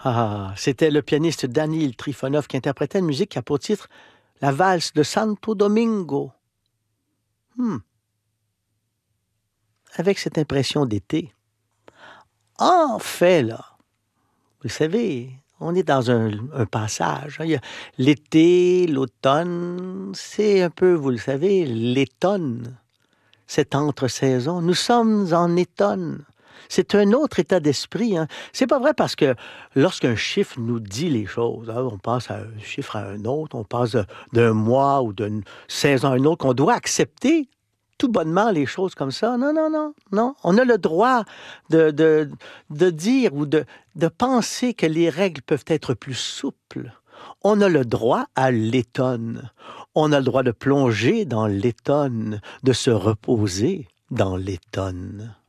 Ah, c'était le pianiste Danil Trifonov qui interprétait une musique qui a pour titre La valse de Santo Domingo. Hmm, avec cette impression d'été. En fait, là, vous savez, on est dans un passage, hein. Il y a l'été, l'automne, c'est un peu, vous le savez, l'étonne. Cette entre-saison, nous sommes en étonne. C'est un autre état d'esprit, hein. C'est pas vrai parce que lorsqu'un chiffre nous dit les choses, hein, on passe à un chiffre à un autre, on passe d'un mois ou d'une saison à une autre, qu'on doit accepter tout bonnement les choses comme ça. Non, non, non, non. On a le droit de, de, de dire ou de penser que les règles peuvent être plus souples. On a le droit à l'étonne. On a le droit de plonger dans l'étonne, de se reposer dans l'étonne.